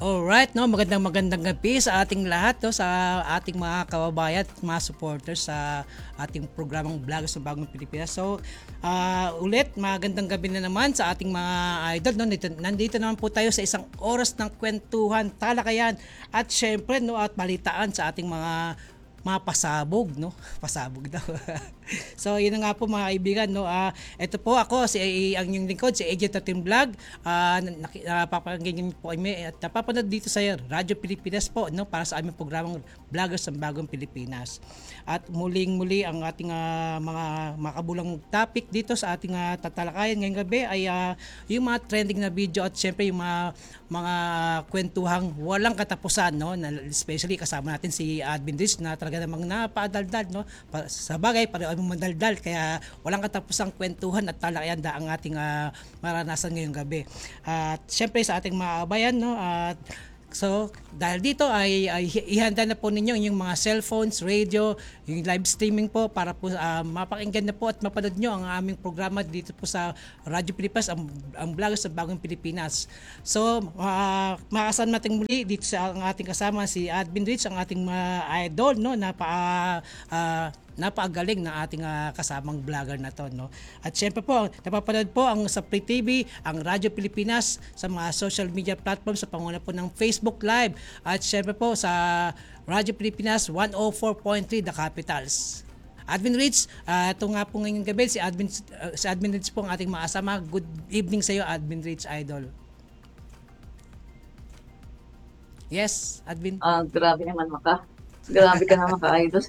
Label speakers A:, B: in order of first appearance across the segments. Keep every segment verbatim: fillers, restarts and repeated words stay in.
A: Alright, no, magandang magandang gabi sa ating lahat, no, sa ating mga kababayan at mga supporters sa ating programang Vloggers ng Bagong Pilipinas. So, ah, ulit magandang gabi na naman sa ating mga idol, no. Nandito, nandito naman po tayo sa isang oras ng kwentuhan, talakayan at syempre, no, at balitaan sa ating mga mga pasabog, no? Pasabog daw. So, yun na nga po mga kaibigan, no? Ah, ito po ako, si ang inyong lingkod, si A J thirteen Vlog. Ah, naki- napapakinggan po kami at napapanood dito sa Radyo Pilipinas po, no? Para sa aming programang Vloggers ng Bagong Pilipinas. At muling-muli ang ating ah, mga makabulang topic dito sa ating ah, tatalakayan ngayong gabi ay ah, yung mga trending na video at syempre yung mga mga kwentuhang walang katapusan, no? Na, especially kasama natin si Admin Rich na talaga namang napadaldal, no? Pa, sa bagay, pareho aming madaldal kaya walang katapusang kwentuhan at talakayan da ang ating uh, maranasan ngayong gabi. At syempre sa ating mga kabayan, no? At so, dahil dito ay, ay ihanda na po ninyo yung mga cellphones, radio, yung live streaming po para po uh, mapakinggan na po at mapanood nyo ang aming programa dito po sa Radyo Pilipinas, ang, ang Vloggers sa Bagong Pilipinas. So, uh, makasama natin muli dito sa ang ating kasama si Admin Rich, ang ating uh, idol, no, na pa uh, napakagaling ng ating uh, kasamang vlogger na to, no. At syempre po, napapanood po ang sa Free T V, ang Radyo Pilipinas sa mga social media platforms sa panguna po ng Facebook Live at syempre po sa Radyo Pilipinas one oh four point three The Capitals. Admin Rich, uh, ito nga po ngayong gabi si Admin uh, si Admin Rich po ang ating makasama. Good evening sa iyo, Admin Rich Idol. Yes, Admin.
B: Ah, uh, grabe naman maka. Grabe ka naman ka-idol.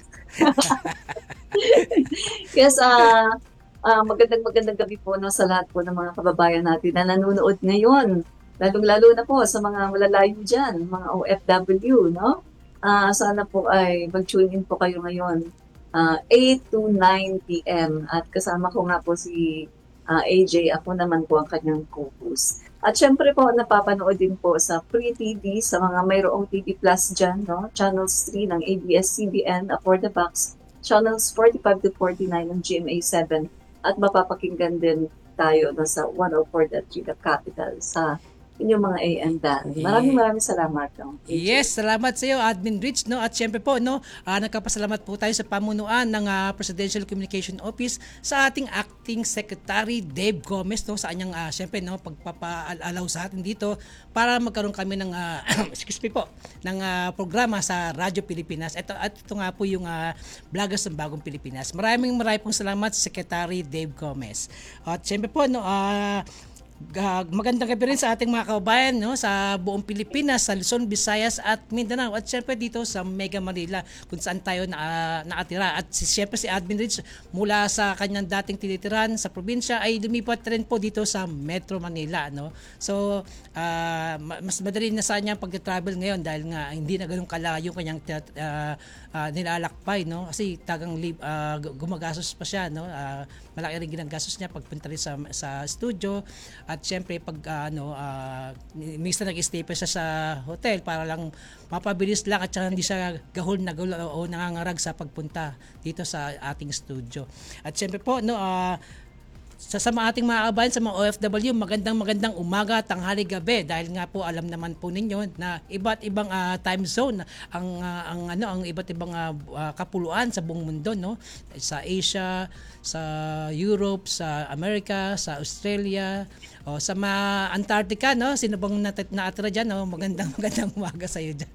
B: Yes, ah, uh, uh, magandang magandang gabi po, no, sa lahat po ng mga kababayan natin na nanonood ngayon. Lalong-lalo na po sa mga malalayo dyan, mga O F W, no? Uh, sana po ay mag-tune in po kayo ngayon, uh, eight to nine p.m. At kasama ko nga po si uh, A J, ako naman po ang kanyang co-host. At syempre po, napapanood din po sa Free T V, sa mga mayroong T V Plus dyan, no? Channels three ng A B S C B N, For the Box, Channels forty-five to forty-nine ng G M A seven, at mapapakinggan din tayo no, sa one oh four point three The Capital sa inyong mga A M Dan. Maraming maraming salamat. No?
A: Yes, salamat sa iyo, Admin Rich, no? At syempre po, no, uh, nagkapasalamat po tayo sa pamunuan ng uh, Presidential Communication Office sa ating Acting Secretary Dave Gomez, no, sa kanyang uh, syempre, no, pagpapa-allow sa atin dito para magkaroon kami ng uh, excuse me po, ng uh, programa sa Radyo Pilipinas. Ito at ito nga po yung uh, Vloggers ng Bagong Pilipinas. Maraming maraming pong salamat sa Secretary Dave Gomez. At syempre po, no, uh, Uh, magandang gabi rin sa ating mga kababayan, no, sa buong Pilipinas, sa Luzon, Visayas at Mindanao at syempre dito sa Mega Manila kung saan tayo na, uh, nakatira. At si, syempre si Admin Rich mula sa kanyang dating tinitiran sa probinsya ay lumipat rin po dito sa Metro Manila, no. So uh, mas madali na sa kanya pag-travel ngayon dahil nga hindi na ganoon kalayo yung kanyang uh, uh, nilalakbay, no, kasi tagang uh, gumagastos pa siya, no. Uh, malaki rin ginagastos niya pagpunta rin sa, sa studio. At syempre pag uh, ano uh, minsan nag-stay pa siya sa hotel para lang mapabilis lang at saka hindi siya gahol na gahol o nangangarag sa pagpunta dito sa ating studio. At syempre po, no, uh, sa, sa mga ating mga kabayan sa mga O F W, magandang magandang umaga, tanghali, gabi dahil nga po alam naman po ninyo na iba't ibang uh, time zone ang uh, ang ano ang iba't ibang uh, kapuluan sa buong mundo, no, sa Asia, sa Europe, sa America, sa Australia, o sa mga Antarctica, no, sino bang nat- naatira diyan, no, magandang magandang umaga sa iyo diyan.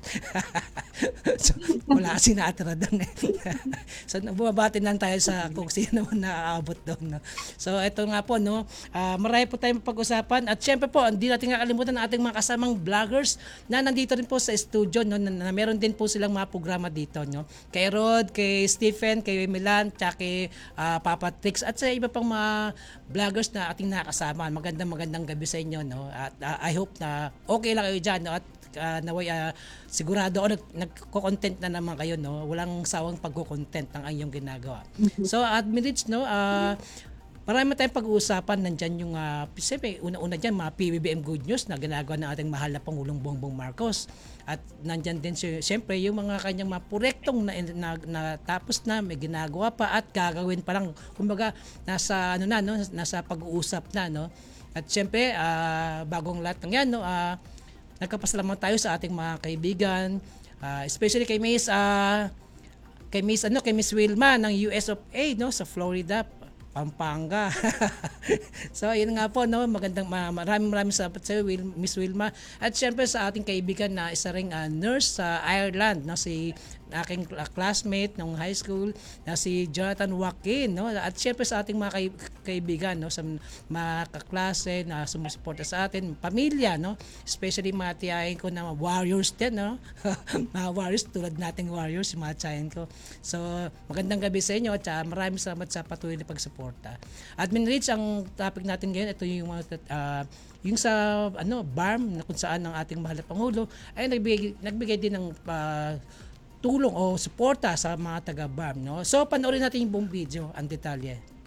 A: So, wala kasi naatira doon eh. So bumabati lang tayo sa kung sino naman naaabot doon, no. So ito nga po, no, uh, marami po tayong pag-usapan at syempre po hindi natin kakalimutan ang ating mga kasamang vloggers na nandito rin po sa studio, no, na, na meron din po silang mga programa dito, no. Kay Rod, kay Stephen, kay Milan, tsaka kay uh, Papa Trix at sa iba pang mga vloggers na ating nakasama. Magandang magandang gabi sa inyo, no. At uh, I hope na okay lang kayo diyan, no, at uh, naway uh, sigurado ako nag nagko-content na naman kayo, no. Walang sawang pagko-content ng inyong ginagawa. So Admin Rich, no, uh, marami tayong pag-uusapan. Nandyan yung, uh, siyempre, una-una dyan, mga P B B M Good News na ginagawa ng ating mahal na Pangulong Bongbong Marcos. At nandyan din, siyempre, yung mga kanyang mga proyektong na, na, na tapos na, may ginagawa pa at gagawin pa lang. Kumbaga, nasa, ano na, no, nasa pag-uusap na, no. At siyempre, uh, bagong lahat ng yan, no, uh, nagkapasalamat tayo sa ating mga kaibigan, ah, especially kay Miss ah, kay Miss ano kay Miss Wilma ng U S of A no sa Florida, Pampanga. So yun nga po no, magandang ma- maraming maraming salamat sa iyo Wil, Miss Wilma, at syempre sa ating kaibigan na isa ring ah, nurse sa Ireland no, si aking cl- classmate nung high school na si Jonathan Joaquin no, at syempre sa ating mga kay- kaibigan no, sa mga kaklase na sumusuporta sa atin, pamilya no, especially mga tiyahin ko na warriors din no. Mga warriors tulad nating warriors, yung mga tiyahin ko. So magandang gabi sa inyo at uh, maraming salamat sa patuloy na pagsuporta. Admin Rich, ang topic natin ngayon ito yung mga uh, yung sa ano B A R M na kung saan ang ating mahal na Pangulo ay nagbigay, nagbigay din ng uh, tulong o suporta sa mga taga-B A R M no. So panoorin natin yung buong video ang detalye.